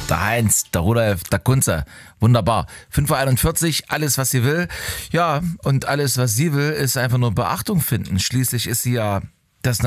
Der Heinz, der Rudolf, der Kunze. Wunderbar. 5:41 Uhr, alles, was sie will. Ja, und alles, was sie will, ist einfach nur Beachtung finden. Schließlich ist sie ja